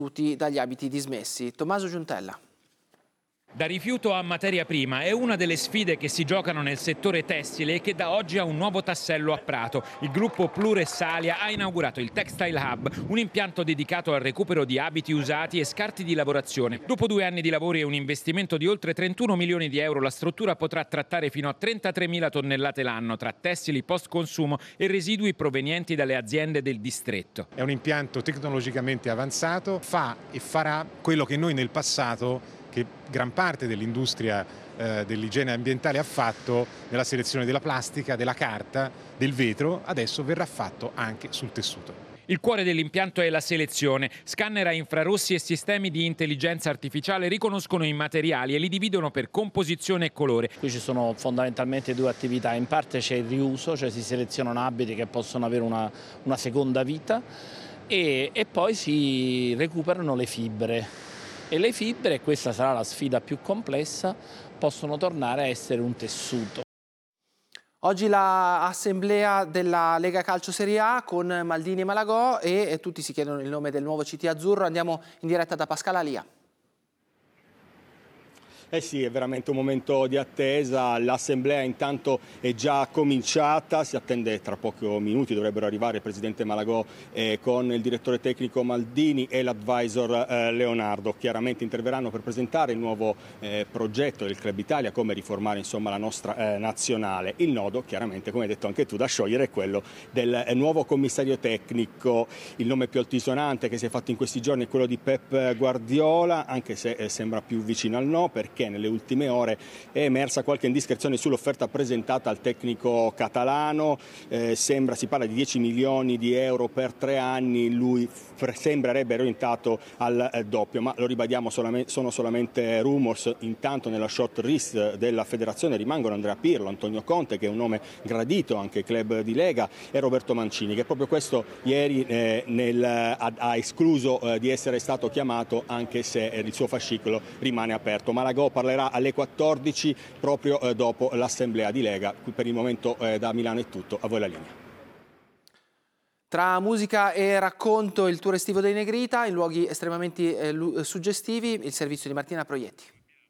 dagli abiti dismessi. Tommaso Giuntella. Da rifiuto a materia prima è una delle sfide che si giocano nel settore tessile e che da oggi ha un nuovo tassello a Prato. Il gruppo Pluressalia ha inaugurato il Textile Hub, un impianto dedicato al recupero di abiti usati e scarti di lavorazione. Dopo 2 anni di lavori e un investimento di oltre 31 milioni di euro, la struttura potrà trattare fino a 33.000 tonnellate l'anno tra tessili post consumo e residui provenienti dalle aziende del distretto. È un impianto tecnologicamente avanzato, fa e farà quello che noi nel passato, che gran parte dell'industria dell'igiene ambientale ha fatto nella selezione della plastica, della carta, del vetro, adesso verrà fatto anche sul tessuto. Il cuore dell'impianto è la selezione. Scanner a infrarossi e sistemi di intelligenza artificiale riconoscono i materiali e li dividono per composizione e colore. Qui ci sono fondamentalmente 2 attività. In parte c'è il riuso, cioè si selezionano abiti che possono avere una seconda vita e poi si recuperano le fibre. E le fibre, e questa sarà la sfida più complessa, possono tornare a essere un tessuto. Oggi l'assemblea della Lega Calcio Serie A con Maldini e Malagò e tutti si chiedono il nome del nuovo CT azzurro. Andiamo in diretta da Pascal Alia. Eh sì, è veramente un momento di attesa, l'assemblea intanto è già cominciata, si attende tra pochi minuti, dovrebbero arrivare il presidente Malagò con il direttore tecnico Maldini e l'advisor Leonardo. Chiaramente interverranno per presentare il nuovo progetto del Club Italia, come riformare insomma la nostra nazionale. Il nodo, chiaramente, come hai detto anche tu, da sciogliere è quello del nuovo commissario tecnico. Il nome più altisonante che si è fatto in questi giorni è quello di Pep Guardiola, anche se sembra più vicino al no, perché nelle ultime ore è emersa qualche indiscrezione sull'offerta presentata al tecnico catalano. Si parla di 10 milioni di euro per 3 anni, lui sembrerebbe orientato al doppio, ma lo ribadiamo, sono solamente rumors. Intanto nella short list della federazione rimangono Andrea Pirlo, Antonio Conte, che è un nome gradito anche ai club di Lega, e Roberto Mancini, che proprio questo ieri ha escluso di essere stato chiamato, anche se il suo fascicolo rimane aperto. Malagò parlerà alle 14 proprio dopo l'assemblea di Lega. Per il momento da Milano è tutto, a voi la linea. Tra musica e racconto, il tour estivo dei Negrita in luoghi estremamente suggestivi, il servizio di Martina Proietti.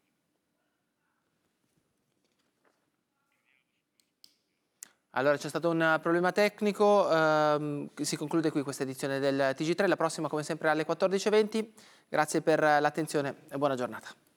Allora, c'è stato un problema tecnico, si conclude qui questa edizione del TG3, la prossima come sempre alle 14:20. Grazie per l'attenzione e buona giornata.